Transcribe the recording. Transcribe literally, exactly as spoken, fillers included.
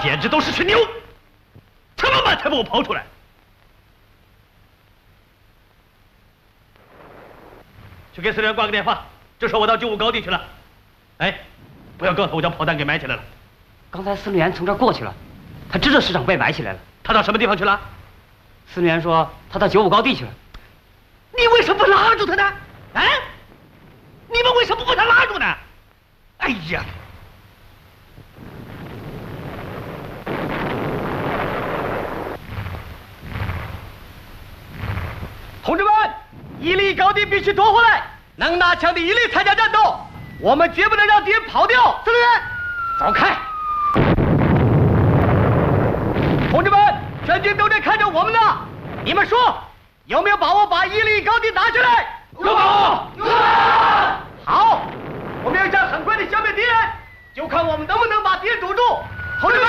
简直都是群牛！这么慢才把我刨出来。去给司令员挂个电话，就说我到九五高地去了。哎，不要告诉我将炮弹给埋起来了。 刚才司令员从这儿过去了，他知道市长被埋起来了。 他到什么地方去了？ 司令员说他到九五高地去了。 你为什么不拉住他呢？啊？你们为什么不把他拉住呢？哎呀！ 同志们，伊犁高地必须夺回来，能拿枪的一律参加战斗，我们绝不能让敌人跑掉。司令员，走开！同志们，全军都在看着我们呢，你们说有没有把握把伊犁高地拿下来？ 有把握。 有把握。好，我们要想很快的消灭敌人，就看我们能不能把敌人堵住。同志们。